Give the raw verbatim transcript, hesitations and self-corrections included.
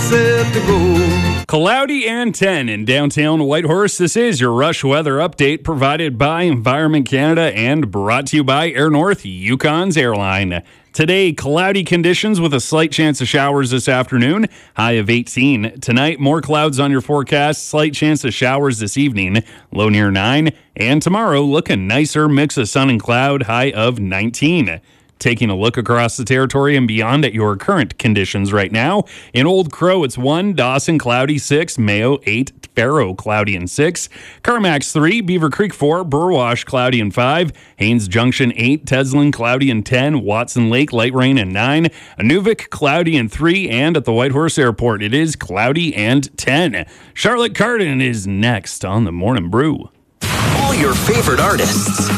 set to go. Cloudy and ten in downtown Whitehorse. This is your Rush Weather Update provided by Environment Canada and brought to you by Air North, Yukon's airline. Today, cloudy conditions with a slight chance of showers this afternoon, high of eighteen. Tonight, more clouds on your forecast, slight chance of showers this evening, low near nine. And tomorrow, looking nicer, mix of sun and cloud, high of nineteen. Taking a look across the territory and beyond at your current conditions right now. In Old Crow, it's one. Dawson, cloudy, six. Mayo, eight. Faro, cloudy, and six. Carmax, three. Beaver Creek, four. Burwash, cloudy, and five. Haynes Junction, eight. Teslin, cloudy, and ten. Watson Lake, light rain, and nine. Inuvik, cloudy, and three. And at the Whitehorse Airport, it is cloudy and ten. Charlotte Cardin is next on the Morning Brew. All your favorite artists.